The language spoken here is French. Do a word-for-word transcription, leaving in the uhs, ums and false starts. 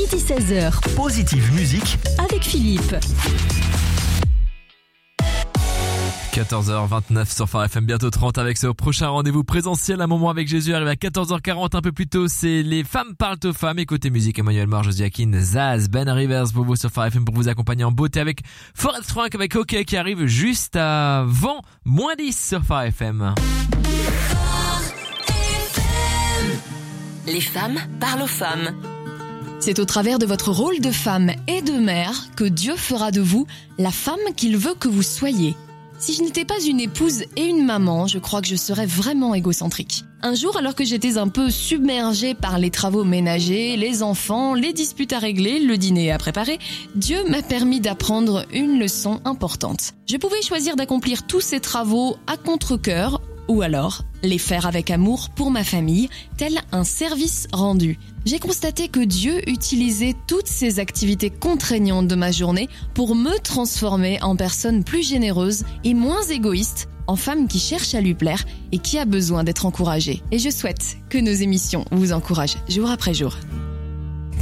midi seize heures. Positive musique Avec Philippe. quatorze heures vingt-neuf sur Phare F M, bientôt trente avec ce prochain rendez-vous présentiel. Un moment avec Jésus arrive à quatorze heures quarante, un peu plus tôt. C'est Les Femmes parlent aux femmes. Et côté musique, Emmanuel Mar, Josie Akin, Zaz, Ben Rivers pour vous sur Phare F M pour vous accompagner en beauté avec Forest Frank avec OK qui arrive juste avant moins dix sur Phare F M. Les femmes parlent aux femmes. C'est au travers de votre rôle de femme et de mère que Dieu fera de vous la femme qu'il veut que vous soyez. Si je n'étais pas une épouse et une maman, je crois que je serais vraiment égocentrique. Un jour, alors que j'étais un peu submergée par les travaux ménagers, les enfants, les disputes à régler, le dîner à préparer, Dieu m'a permis d'apprendre une leçon importante. Je pouvais choisir d'accomplir tous ces travaux à contre-cœur, ou alors les faire avec amour pour ma famille, tel un service rendu. J'ai constaté que Dieu utilisait toutes ces activités contraignantes de ma journée pour me transformer en personne plus généreuse et moins égoïste, en femme qui cherche à lui plaire et qui a besoin d'être encouragée. Et je souhaite que nos émissions vous encouragent jour après jour.